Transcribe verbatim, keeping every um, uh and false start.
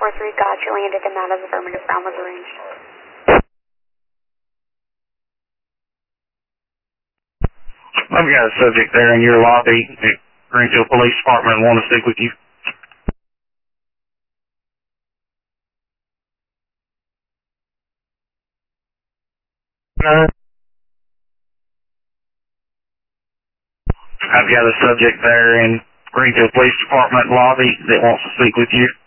four three, got you, landed and out of affirmative, ground was arranged. I've got a subject there in your lobby at Greenfield Police Department and want to speak with you. No. I've got a subject there in Greenfield Police Department lobby that wants to speak with you.